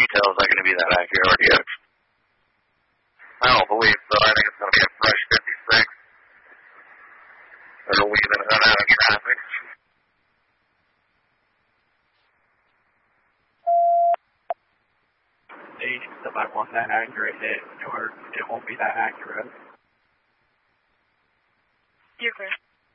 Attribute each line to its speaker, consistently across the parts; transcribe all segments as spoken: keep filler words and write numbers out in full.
Speaker 1: details. Is that going to be that accurate, R D X? I don't believe so. I think it's going to be a fresh fifty-six. They're weaving it out of traffic.
Speaker 2: They still might want that accurate hit, or it won't be that accurate.
Speaker 3: You're clear.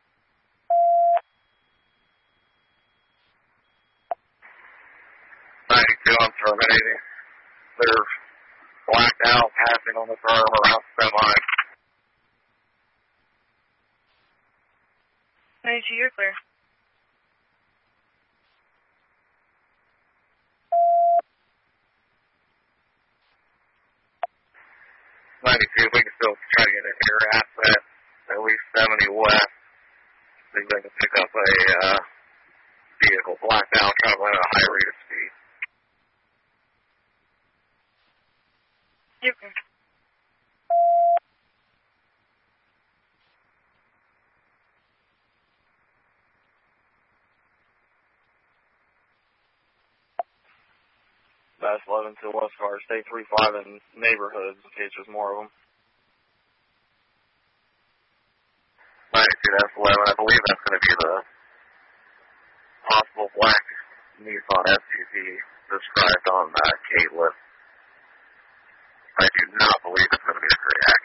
Speaker 1: ninety-two, I'm terminating. They're blacked out, passing on the berm around semi.
Speaker 3: ninety-two, you're clear.
Speaker 1: ninety-two, we can still try to get in here at that, at least seventy west. See if they can pick up a uh, vehicle blacked out, traveling at a high rate of speed.
Speaker 3: You're clear.
Speaker 1: Bass eleven to West Car, stay three five in neighborhoods in case there's more of them. ninety-two, that's eleven. I believe that's going to be the possible black Nissan S U V described on that K list. I do not believe it's going to be a great accident.